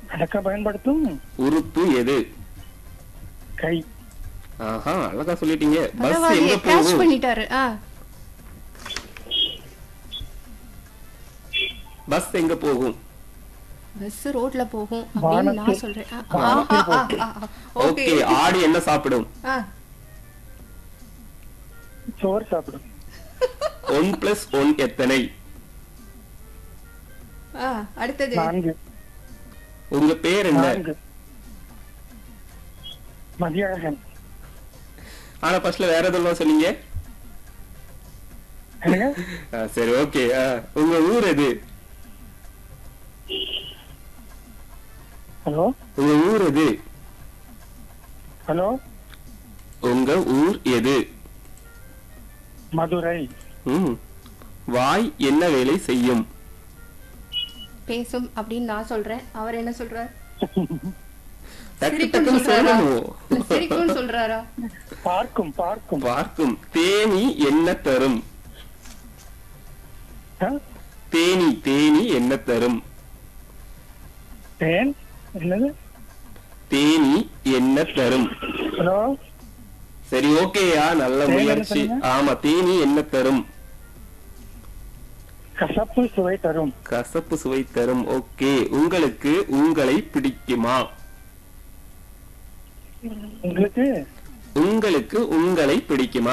நடக்க பயன்படுத்தும் உறுப்பு எது? கை. ஆஹா, அழகா சொல்லிட்டீங்க. பஸ் பரவாயில்லையே, எங்க கேட்ச் போகும்? பண்ணிட்டாரு. பஸ் எங்க போகும்? பஸ் ரோட்ல போகும் அப்படின்னு நான் வானத்தில். சொல்றேன். ஓகே, ஆடு என்ன சாப்பிடும்? சோறு சாப்பிடும். 1+1 எத்தனை? அடுத்தது 4. உங்க பேர் என்ன? 4. மதியழகன். ஆனா ஃபர்ஸ்ட்ல வேற எதுவும் சொன்னீங்க. என்னங்க? சரி, ஓகே. உங்க ஊர் எது? ஹலோ உங்க ஊர் எது? ஹலோ உங்க ஊர் எது? மதுரை. வாய் என்ன வேலை செய்யும்? பேசும் அப்படின்னு நான் சொல்றேன். அவர் என்ன சொல்றார்? டக்கு டக்குன்னு சொல்லணும். சிரிக்கும் சொல்றாரா? பார்க்கும் பார்க்கும். பார்க்கும். தேனி என்ன தரும்? ஆ? தேனி தேனி என்ன தரும்? தேன். என்னது? தேனி என்ன தரும்? ஹலோ சரி, ஓகேயா, நல்ல தேனி என்ன முயற்சி. தருங்க? ஆமா, தேனி என்ன தரும்? கசப்பு சுவை தரும். கசப்பு சுவை தரும். ஓகே, உங்களுக்கு உங்களை பிடிக்குமா? உங்களுக்கு உங்களுக்கு உங்களை பிடிக்குமா?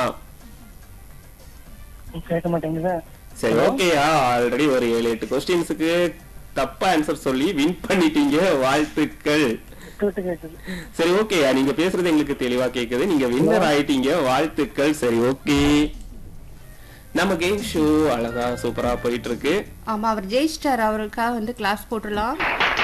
கேட்க மாட்டேங்குதா? சரி, ஓகேயா, ஆல்ரெடி ஒரு 7-8 கொஸ்டின்ஸுக்கு தப்பா ஆன்சர் சொல்லி வின் பண்ணிட்டீங்க. வாழ்த்துக்கள். கேட்டு கேக்குது. சரி, ஓகேயா, நீங்க பேசுறது எங்களுக்கு தெளிவா கேக்குது. நீங்க வின்னர் ஆயிட்டீங்க. வாழ்த்துக்கள். சரி, ஓகே, நம்ம கேம் ஷோ அழகா சூப்பரா போயிட்டு இருக்கு. ஆமா, அவர் ஜெயிச்சிட்டார். அவருக்காக வந்து கிளாஸ் போட்டுடலாம்.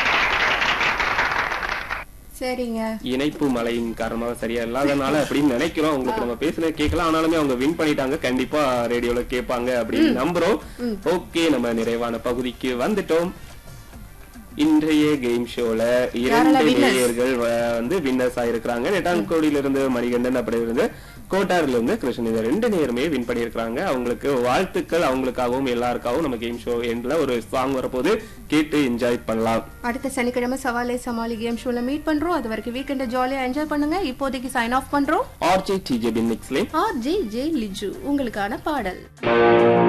சரிங்க. இணைப்பு மழையின் காரணமாக சரியா இல்லாதனால அப்படின்னு நினைக்கிறோம். உங்களுக்கு நம்ம பேசுறது கேட்கலாம், ஆனாலுமே அவங்க வின் பண்ணிட்டாங்க. கண்டிப்பா ரேடியோல கேட்பாங்க அப்படின்னு நம்புறோம். ஓகே, நம்ம நிறைவான பகுதிக்கு வந்துட்டோம். இன்றைய கேம் ஷோல 2 நேயர்கள் வந்து வின்னர்ஸ் ஆயிருக்காங்க. நெட்டான்கோடியில இருந்து மணிகண்டன், அப்படி இருந்து கோட்டாரில இருந்து கிருஷ்ணன். இந்த 2 நேருமே வின் பண்ணிருக்காங்க. அவங்களுக்கு வாழ்த்துக்கள். அவங்களுக்காகவும் எல்லாருக்காகவும் நம்ம கேம் ஷோ எண்ட்ல ஒரு சாங் வரப்போது, கேட்டு என்ஜாய் பண்ணலாம். அடுத்த சனிக்கிழமை சவாலே சமாளி கேம் ஷோல மீட் பண்றோம். அது வரைக்கும் வீக்கெண்ட ஜாலியா என்ஜாய் பண்ணுங்க. இப்போதைக்கு சைன் ஆஃப் பண்றோம். ஆர்ஜே டிஜே பின் மிக்ஸ்லே ஆர்ஜே லிஜு உங்களுக்கான பாடல்.